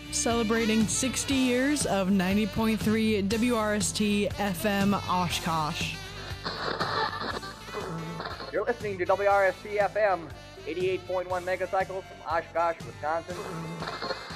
celebrating 60 years of 90.3 WRST FM Oshkosh. You're listening to WRST FM, 88.1 megacycles from Oshkosh, Wisconsin.